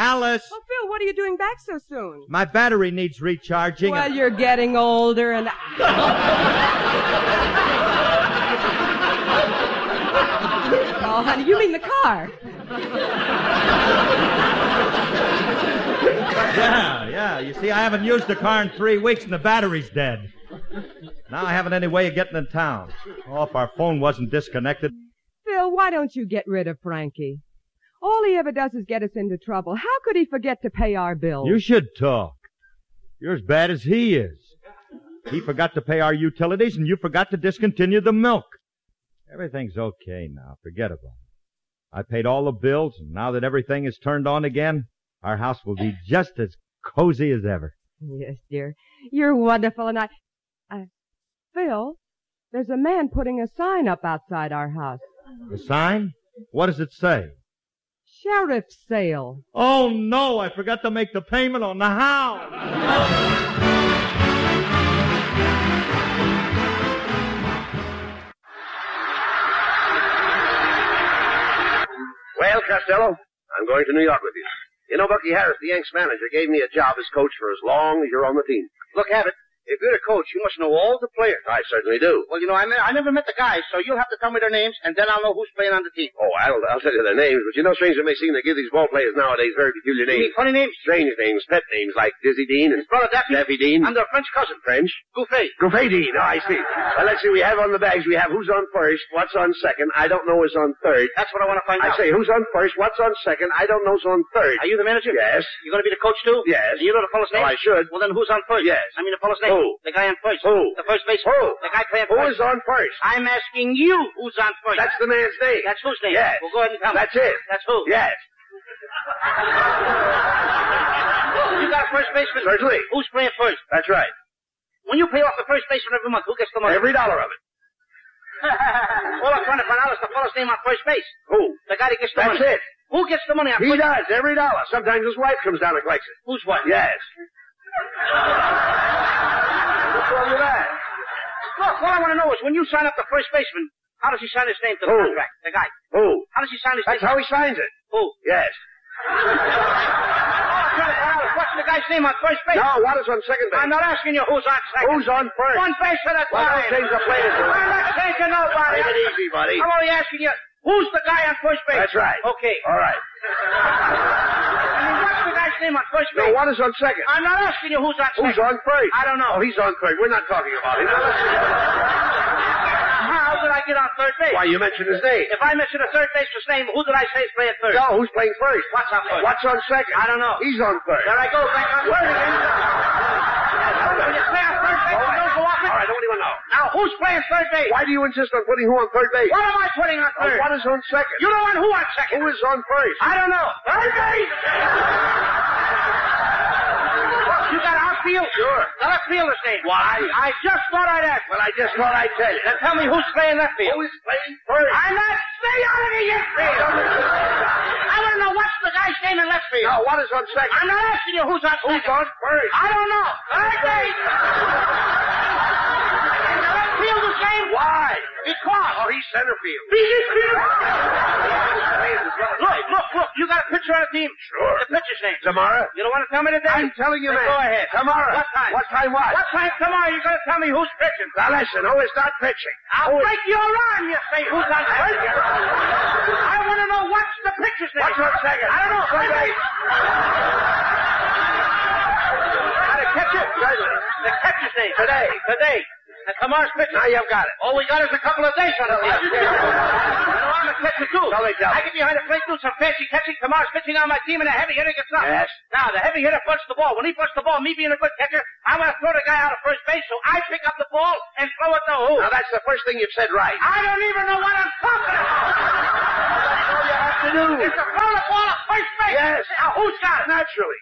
Alice! Oh, Phil, what are you doing back so soon? My battery needs recharging. Well, you're getting older and... Oh, honey, you mean the car. Yeah. You see, I haven't used the car in 3 weeks and the battery's dead. Now I haven't any way of getting in town. Oh, if our phone wasn't disconnected. Phil, why don't you get rid of Frankie? All he ever does is get us into trouble. How could he forget to pay our bills? You should talk. You're as bad as he is. He forgot to pay our utilities, and you forgot to discontinue the milk. Everything's okay now. Forget about it. I paid all the bills, and now that everything is turned on again, our house will be just as cozy as ever. Yes, dear. You're wonderful, and Phil, there's a man putting a sign up outside our house. The sign? What does it say? Sheriff's sale. Oh, no, I forgot to make the payment on the house. Well, Costello, I'm going to New York with you. You know, Bucky Harris, the Yanks manager, gave me a job as coach for as long as you're on the team. Look, Abbott, if you're a coach, you must know all the players. I certainly do. Well, you know, I never met the guys, so you'll have to tell me their names, and then I'll know who's playing on the team. Oh, I'll tell you their names, but you know, strange it may seem, they give these ball players nowadays very peculiar You names. mean funny names? Strange names, pet names, like Dizzy Dean and His brother Daffy? Daffy Dean. I'm their French cousin. French? Gouffet. Gouffet Dean. Oh, I see. Well, let's see. We have on the bags, we have who's on first, what's on second, I don't know who's on third. That's what I want to find out. I say, who's on first, what's on second, I don't know who's on third. Are you the manager? Yes. You going to be the coach, too? Yes. And you know the fellow's name? Oh, I should. Well, then who's on first? Yes. I mean the fellow's name. Who? The guy on first. Who? The first baseman. Who? The guy playing Who first. is on first? I'm asking you who's on first. That's the man's name. That's whose name? Yes. Well, go ahead and tell me. That's it. That's who? Yes. You got a first baseman? Certainly. Who's playing first? That's right. When you pay off the first baseman every month, who gets the money? Every dollar of it. All I'm trying to find out is the fellow's name on first base. Who? The guy that gets the money. That's it. Who gets the money on He first does, every dollar. Sometimes his wife comes down and collects it. Whose wife? Yes. What's wrong with that? Look, all I want to know is when you sign up the first baseman, how does he sign his name to the Who? contract? The guy. Who? How does he sign his That's name? how he signs it. Who? Yes. All I'm trying to find out is what's the guy's name on first base? No, what is on second base? I'm not asking you who's on second. Who's on first? One base at a Well, time. don't change the players. I'm not changing nobody. Take it easy, buddy. I'm only asking you, who's the guy on first base? That's right. Okay. All right. I mean, what's the guy's name on first base? No, what is on second? I'm not asking you who's on second. Who's on first? I don't know. Oh, he's on third. We're not talking about him. Now, listen. How did I get on third base? Why, you mentioned his name. If I mention a third baseman's name, who did I say is playing third? No, who's playing first? What's on first? What's on second? I don't know. He's on third. There I go, back on third again. When you play on third base, you don't go off it. All right, don't even know. Now, who's playing third base? Why do you insist on putting who on third base? What am I putting on third? What is on second? You don't want who on second? Who is on first? I don't know. Third base! You got outfield? Sure. The left fielder's name. Why? I just thought I'd ask. Well, I just thought I'd tell you. Then tell me who's playing left field. Who is playing first? I'm not. Stay out of the infield. I want to know what's the guy's name in left field. No, what is on second? I'm not asking you who's on second. Who's on first? I don't know. Third base. And the left fielder's name? Why? Because. Oh, he's center field. Look. You got a pitcher on the team. Sure. The pitcher's name. Tomorrow? You don't want to tell me today? I'm telling you, Then man. go ahead. Tomorrow. What time? What time what? What time tomorrow you're going to tell me who's pitching? Now listen, who is not pitching? I'll break your arm, you say who's on second. I want to know what's the pitcher's name. What's on second? I don't know. Third base. Now the catcher. The catcher's name. Today. And tomorrow's pitcher. Now you've got it. All we got is a couple of days on it. You know, I'm a catcher, too. So they tell I me. get behind the plate, do some fancy catching. Tomorrow's pitching on my team, and a heavy hitter gets up. Yes. Now, the heavy hitter bunts the ball. When he bunts the ball, me being a good catcher, I'm going to throw the guy out of first base, so I pick up the ball and throw it to who? Now that's the first thing you've said right. I don't even know what I'm talking about. All you have to do. It's to throw the ball at first base. Yes. Now, who's got it? Naturally.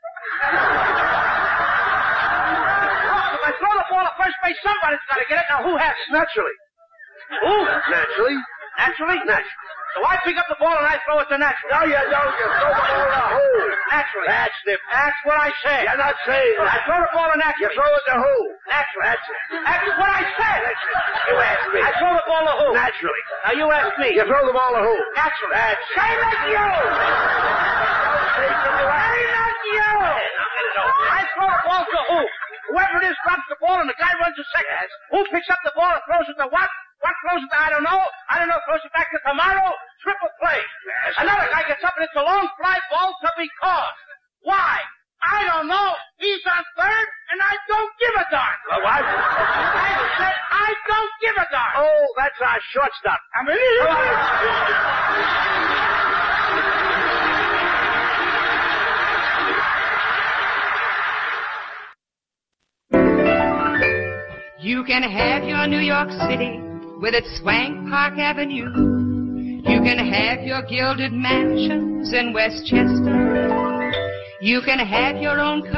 If I throw the ball at first base, somebody's got to get it. Now, who has it? Naturally. Who? Naturally. Naturally? Naturally. So I pick up the ball and I throw it to Naturally. No, you don't. You throw the ball in the hole. Naturally. That's different. That's what I said. You're not saying I that. throw the ball to You Naturally. throw it to who? Naturally. That's it. That's what I said. You ask me. I throw the ball to who? Naturally. Now you ask me. You throw the ball to who? Naturally. That's Same as you. Hey, not you! I throw the ball to who? Whoever it is drops the ball and the guy runs to second. Who picks up the ball and throws it to what? What throws it to I don't know. I don't know, throws it back to tomorrow. Triple play. Another guy gets up and it's a long fly ball to be caught. Why? I don't know. He's on third and I don't give a darn. What? I said I don't give a darn. Oh, that's our shortstop. I mean, You can have your New York City with its Swank Park Avenue. You can have your gilded mansions in Westchester. You can have your own